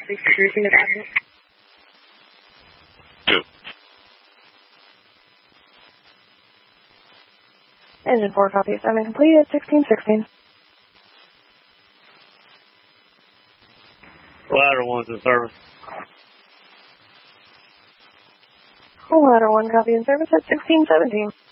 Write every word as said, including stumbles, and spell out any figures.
Please cruising at Admiral. Two. Engine four copy. Seven complete at sixteen sixteen. Ladder one's in service. Ladder one copy in service at sixteen seventeen.